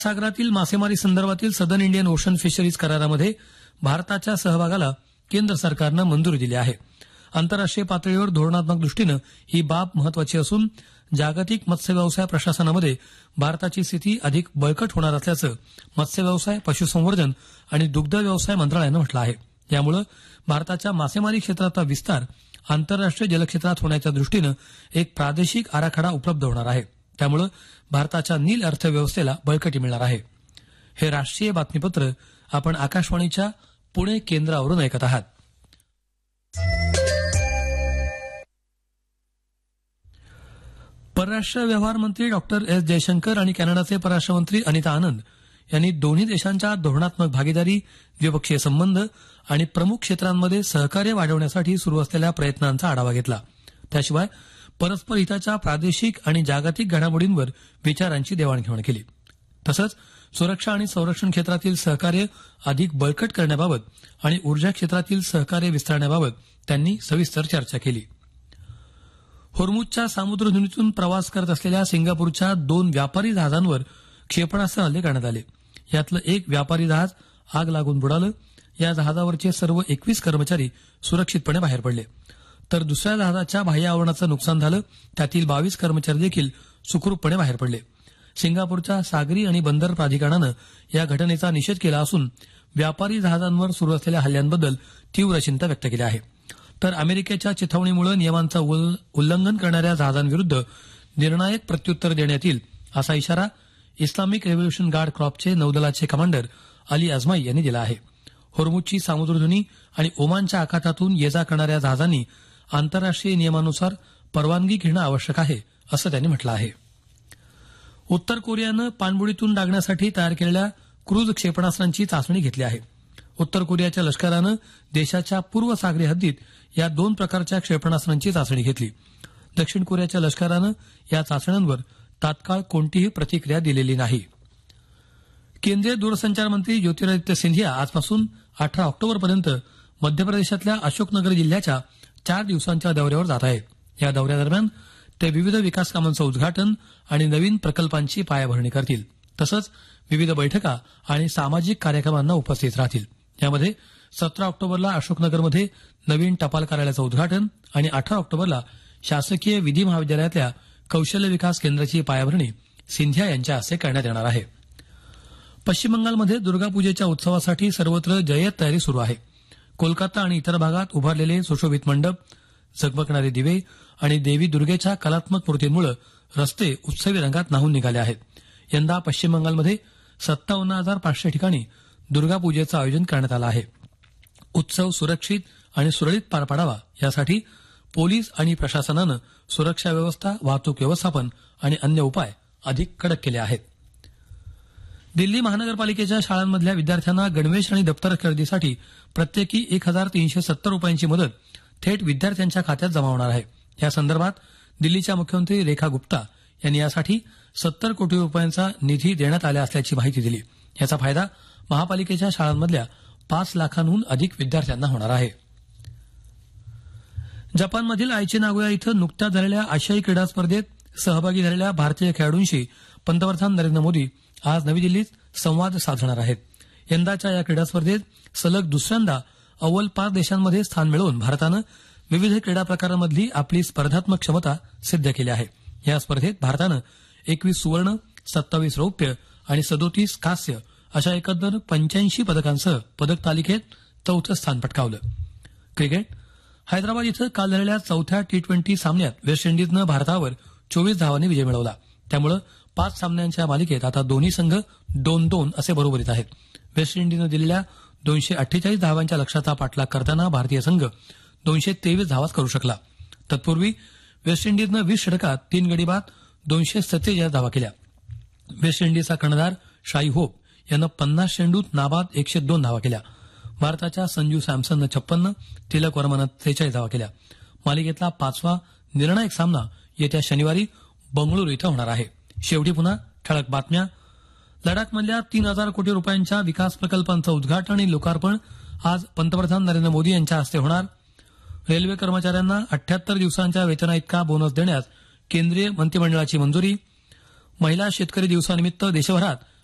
सागरातील मासेमारी संदर्भातील southern Indian ocean fisheries करारामध्ये भारताच्या सहभागाला केंद्र सरकारनं मंजुरी दिली आहे. आंतरराष्ट्रीय पातळीवर धोरणात्मक दृष्टीनं ही बाब महत्वाची असून जागतिक मत्स्य व्यवसाय प्रशासनामध्ये भारताची स्थिती अधिक बळकट होणार असल्याचं मत्स्य व्यवसाय, पशुसंवर्धन आणि दुग्ध व्यवसाय मंत्रालयानं म्हटलं आहे. यामुळे भारताच्या मासेमारी क्षेत्राचा विस्तार आंतरराष्ट्रीय जलक्षेत्रात होण्याच्या दृष्टीनं एक प्रादेशिक आराखडा उपलब्ध होणार आहे. त्यामुळे भारताच्या नील अर्थव्यवस्थेला बळकटी मिळणार आहे. हे राष्ट्रीय बातमीपत्र आपण आकाशवाणीच्या पुणे केंद्रावरून ऐकत आहात. परराष्ट्र व्यवहार मंत्री डॉक्टर एस जयशंकर आणि कॅनडाचे परराष्ट्र मंत्री अनिता आनंद यांनी दोन्ही देशांच्या धोरणात्मक भागीदारी, द्विपक्षीय संबंध आणि प्रमुख क्षेत्रांमध्ये सहकार्य वाढवण्यासाठी सुरू असलेल्या प्रयत्नांचा आढावा घेतला. त्याशिवाय परस्पर हिताच्या प्रादेशिक आणि जागतिक घडामोडींवर विचारांची देवाणघेवाण केली. तसंच सुरक्षा आणि संरक्षण क्षेत्रातील सहकार्य अधिक बळकट करण्याबाबत आणि ऊर्जा क्षेत्रातील सहकार्य विस्तारण्याबाबत त्यांनी सविस्तर चर्चा केली. होर्मुझच्या सामुद्रधुनीतून प्रवास करत असलेल्या सिंगापूरच्या 2 व्यापारी जहाजांवर क्षेपणास्त्र हल्ले करण्यात आले. यातलं एक व्यापारी जहाज आग लागून बुडालं. या जहाजावरचे सर्व 21 कर्मचारी सुरक्षितपणे बाहेर पडले, तर दुसऱ्या जहाजाच्या बाह्य आवरणाचं नुकसान झालं. त्यातील 22 कर्मचारी देखील सुखरूपपणे बाहेर पडले. सिंगापूरच्या सागरी आणि बंदर प्राधिकरणानं या घटनेचा निषेध केला असून व्यापारी जहाजांवर सुरू असलेल्या हल्ल्यांबद्दल तीव्र चिंता व्यक्त केली आहे. तर अमेरिकेच्या चिथावणीमुळे नियमांचं उल्लंघन करणाऱ्या जहाजांविरुद्ध निर्णायक प्रत्युत्तर देण्यात येईल असा इशारा Islamic revolution guard कॉर्प्सचे नौदलाचे commander Ali Azmaei यांनी दिला आहे. होर्मुझची सामुद्रधुनी आणि ओमानच्या आखातातून ये जा करणाऱ्या जहाजांनी आंतरराष्ट्रीय नियमानुसार परवानगी घेणं आवश्यक आहे असं त्यांनी म्हटलं आहे. उत्तर कोरियानं पाणबुडीतून डागण्यासाठी तयार केलेल्या क्रूझ क्षेपणास्त्रांची चाचणी घेतली आहे. उत्तर कोरियाच्या लष्करानं देशाच्या पूर्व सागरी हद्दीत या 2 प्रकारच्या क्षेपणास्त्रांची चाचणी घेतली. दक्षिण कोरियाच्या लष्करानं या चाचण्यांवर तात्काळ कोणतीही प्रतिक्रिया दिलेली नाही. केंद्रीय दूरसंचार मंत्री ज्योतिरादित्य सिंधिया आजपासून 18 ऑक्टोबरपर्यंत मध्य प्रदेशातल्या अशोकनगर जिल्ह्याच्या 4 दिवसांच्या दौऱ्यावर जात आहेत. या दौऱ्यादरम्यान ते विविध विकास कामांचं उद्घाटन आणि नवीन प्रकल्पांची पायाभरणी करतील. तसंच विविध बैठका आणि सामाजिक कार्यक्रमांना उपस्थित राहतील. यामध्ये 17 ऑक्टोबरला अशोकनगरमध्ये नवीन टपाल कार्यालयाचं उद्घाटन आणि 18 ऑक्टोबरला शासकीय विधी महाविद्यालयातल्या कौशल्य विकास केंद्राची पायाभरणी सिंधिया यांच्या हस्ते करण्यात येणार आहे. पश्चिम बंगालमध्ये दुर्गापूजेच्या उत्सवासाठी सर्वत्र जय्यत तयारी सुरू आहे. कोलकाता आणि इतर भागात उभारलेले सुशोभित मंडप, झगमगणारे दिवे आणि देवी दुर्गेच्या कलात्मक मूर्तींमुळे रस्ते उत्सवी रंगात न्हाऊन निघाले आहेत. यंदा पश्चिम बंगालमध्ये 57,500 ठिकाणी दुर्गापूजेचं आयोजन करण्यात आलं आहे. उत्सव सुरक्षित आणि सुरळीत पार पाडावा यासाठी पोलीस आणि प्रशासनानं सुरक्षा व्यवस्था, वाहतूक व्यवस्थापन आणि अन्य उपाय अधिक कडक केले आहेत. दिल्ली महानगरपालिकेच्या शाळांमधल्या विद्यार्थ्यांना गणवेश आणि दप्तर खरेदीसाठी प्रत्येकी 1,370 रुपयांची मदत थेट विद्यार्थ्यांच्या खात्यात जमा होणार आहे. या संदर्भात दिल्लीच्या मुख्यमंत्री रेखा गुप्ता यांनी यासाठी 70 कोटी रुपयांचा निधी देण्यात आला असल्याची माहिती दिली. याचा फायदा महापालिकेच्या शाळांमधल्या 5 लाखांहून अधिक विद्यार्थ्यांना होणार आहे. जपानमधील आयची नागोया इथं नुकत्याच झालेल्या आशियाई क्रीडा स्पर्धेत सहभागी झालेल्या भारतीय खेळाडूंशी पंतप्रधान नरेंद्र मोदी आज नवी दिल्लीत संवाद साधणार आहेत. यंदाच्या या क्रीडा स्पर्धेत सलग दुसऱ्यांदा अव्वल 5 देशांमध्ये स्थान मिळवून भारतानं विविध क्रीडा प्रकारांमधली आपली स्पर्धात्मक क्षमता सिद्ध केली आहे. या स्पर्धेत भारतानं 21 सुवर्ण, 27 रौप्य आणि 37 कांस्य अशा एकंदर 85 पदकांसह पदक तालिकेत 4थं स्थान पटकावलं. क्रिकेट हैदराबाद इथं काल झालेल्या 4थ्या T20 सामन्यात वेस्ट इंडिजनं भारतावर 24 धावांनी विजय मिळवला. त्यामुळे 5 सामन्यांच्या मालिकेत आता दोन्ही संघ 2-2 असे बरोबरीत आहेत. वेस्ट इंडिजनं दिलेल्या 248 धावांच्या लक्ष्याचा पाठलाग करताना भारतीय संघ 223 धावाच करू शकला. तत्पूर्वी वेस्ट इंडिजनं 20 षटकात 3 गडी बाद 247 धावा केल्या. वेस्ट इंडिजचा कर्णधार शाई होप यानं 50 चेंडूत नाबाद 102 धावा केल्या. भारताच्या संजू सॅमसननं 56, तिलक वर्मानं 43 धावा केल्या. मालिकेतला 5वा निर्णायक सामना येत्या शनिवारी बंगळुरू इथं होणार आहे. शेवटी पुन्हा ठळक बातम्या. लडाखमधल्या 3,000 कोटी रुपयांच्या विकास प्रकल्पांचं उद्घाटन आणि लोकार्पण आज पंतप्रधान नरेंद्र मोदी यांच्या हस्ते होणार. रेल्वे कर्मचाऱ्यांना 78 दिवसांच्या वेतनाइतका बोनस देण्यास केंद्रीय मंत्रिमंडळाची मंजुरी. महिला शेतकरी दिवसानिमित्त देशभरात